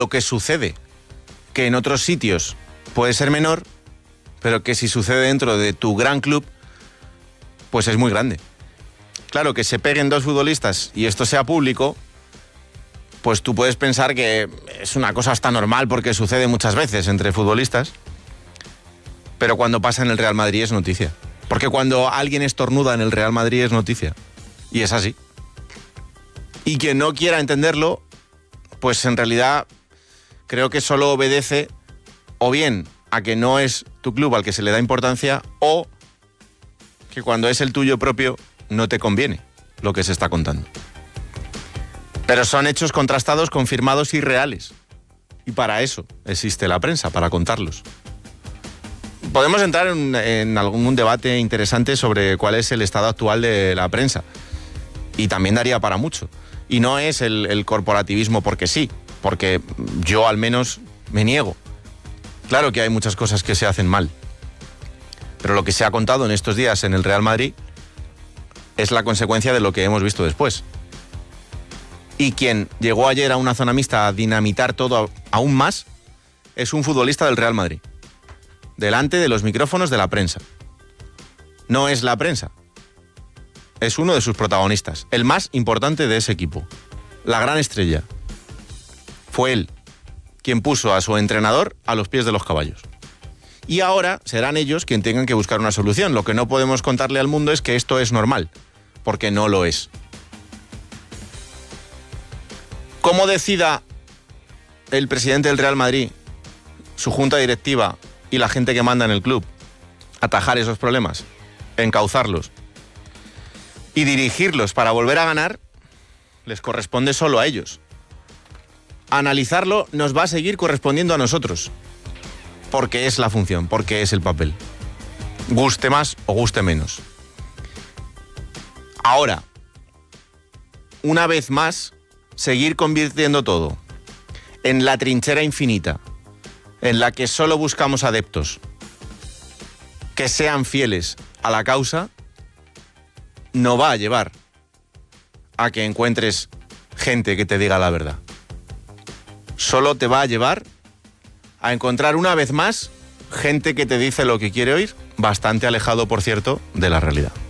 lo que sucede, que en otros sitios puede ser menor, pero que si sucede dentro de tu gran club, pues es muy grande. Claro, que se peguen dos futbolistas y esto sea público, pues tú puedes pensar que es una cosa hasta normal porque sucede muchas veces entre futbolistas, pero cuando pasa en el Real Madrid es noticia. Porque cuando alguien estornuda en el Real Madrid es noticia. Y es así. Y quien no quiera entenderlo, pues en realidad creo que solo obedece o bien a que no es tu club al que se le da importancia, o que cuando es el tuyo propio no te conviene lo que se está contando. Pero son hechos contrastados, confirmados y reales. Y para eso existe la prensa, para contarlos. Podemos entrar en algún debate interesante sobre cuál es el estado actual de la prensa. Y también daría para mucho. Y no es el corporativismo porque sí, porque yo al menos me niego. Claro que hay muchas cosas que se hacen mal. Pero lo que se ha contado en estos días en el Real Madrid es la consecuencia de lo que hemos visto después. Y quien llegó ayer a una zona mixta a dinamitar todo aún más es un futbolista del Real Madrid, delante de los micrófonos de la prensa. No es la prensa, es uno de sus protagonistas, el más importante de ese equipo, la gran estrella. Fue él quien puso a su entrenador a los pies de los caballos. Y ahora serán ellos quienes tengan que buscar una solución. Lo que no podemos contarle al mundo es que esto es normal, porque no lo es. ¿Cómo decida el presidente del Real Madrid, su junta directiva y la gente que manda en el club atajar esos problemas, encauzarlos y dirigirlos para volver a ganar? Les corresponde solo a ellos. Analizarlo nos va a seguir correspondiendo a nosotros, porque es la función, porque es el papel. Guste más o guste menos. Ahora, una vez más, seguir convirtiendo todo en la trinchera infinita, en la que solo buscamos adeptos que sean fieles a la causa, no va a llevar a que encuentres gente que te diga la verdad. Solo te va a llevar a encontrar una vez más gente que te dice lo que quiere oír, bastante alejado, por cierto, de la realidad.